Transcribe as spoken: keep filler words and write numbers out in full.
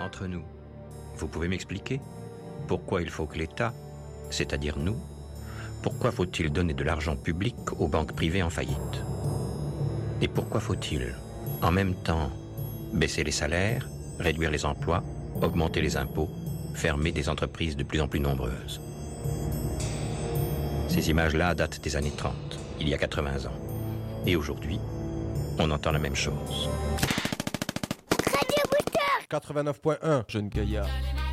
entre nous, vous pouvez m'expliquer pourquoi il faut que l'État, c'est-à-dire nous, pourquoi faut-il donner de l'argent public aux banques privées en faillite? Et pourquoi faut-il, en même temps, baisser les salaires, réduire les emplois, augmenter les impôts, fermer des entreprises de plus en plus nombreuses? Ces images-là datent des années trente, il y a quatre-vingts ans. Et aujourd'hui, on entend la même chose. quatre-vingt-neuf point un, Jeune Gaillard.